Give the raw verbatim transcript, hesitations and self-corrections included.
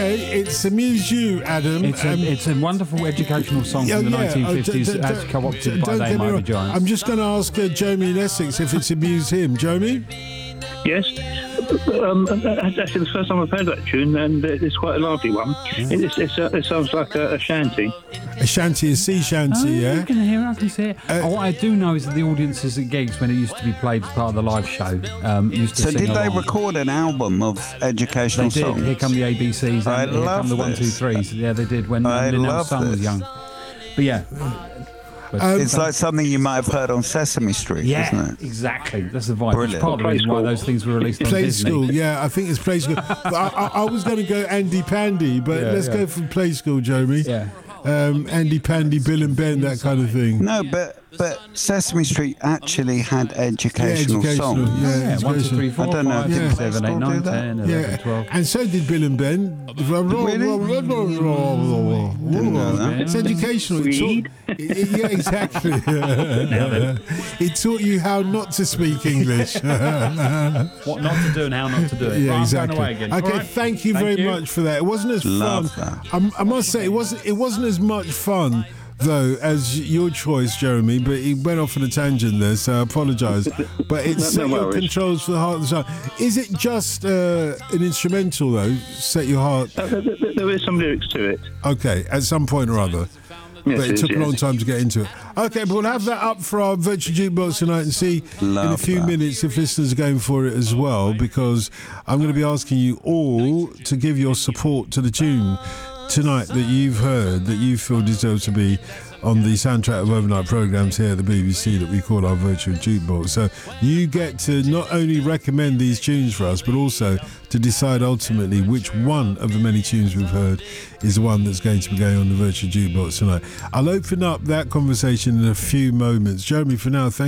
It's Amuse You, Adam. It's a, um, it's a wonderful educational song yeah, from the yeah, nineteen fifties uh, d- d- as co-opted by don't They get me Might Be wrong. Giants. I'm just going to ask uh, Jeremy in Essex if it's Amuse Him. Jeremy? Yes. Um, that's actually the first time I've heard that tune, and it's quite a lively one. It's, it's, uh, it sounds like a, a shanty. A shanty, a sea shanty, Oh, yeah? you can hear it, I can see it. Uh, what I do know is that the audiences at gigs, when it used to be played as part of the live show, um, used to So sing did they along. record an album of They educational did. songs? Here come the A B Cs and I here love come the one, two, this. threes. Yeah, they did when I um, Linnell's love son was this. young. But yeah. But, Um, It's like something you might have heard on Sesame Street, yeah, isn't it? exactly. That's the vibe. It's Brilliant. part of the Play reason why School. those things were released on Play Disney. School, yeah, I think it's Play School. But I, I, I was going to go Andy Pandy, but Yeah, let's yeah. go for Play School, Jeremy. Yeah. Um, Andy Pandy, Bill and Ben, that kind of thing. No, but but Sesame Street actually had educational, Yeah, educational, songs. yeah. Yeah, one, two, education. three, four, I don't know, five, did six, Play seven, eight, School nine, do that? ten, eleven, Yeah, twelve. and so did Bill and Ben. Didn't know that. It's educational. It taught, it- yeah, exactly. It taught you how not to speak English. What not to do and how not to do it. Yeah, Right, exactly. I'm going away again. Okay, All right. thank you Thank very you. much for that. It wasn't as Love fun. that. I'm- I must say, it wasn't. It wasn't as much fun. Though, as your choice, Jeremy, but he went off on a tangent there, so I apologise. But it's No- Set no Your worries. Controls for the Heart and the Sun. Is it just uh, an instrumental, though? Set Your Heart. Uh, there, there- there is some lyrics to it. Okay, at some point or other. Yes, But it is, took a yes. long time to get into it. Okay, but we'll have that up for our virtual jukebox tonight and see in a Love few that. minutes if listeners are going for it as well, because I'm going to be asking you all to give your support to the tune tonight that you've heard that you feel deserves to be on the soundtrack of overnight programmes here at the B B C that we call our virtual jukebox. So you get to not only recommend these tunes for us, but also to decide ultimately which one of the many tunes we've heard is the one that's going to be going on the virtual jukebox tonight. I'll open up that conversation in a few moments. Jeremy, for now, thank